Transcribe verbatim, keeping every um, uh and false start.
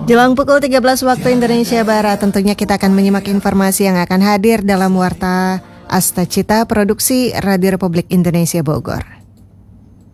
Jelang pukul tiga belas waktu Indonesia Barat, tentunya kita akan menyimak informasi yang akan hadir dalam Warta Asta Cita Produksi Radio Republik Indonesia Bogor.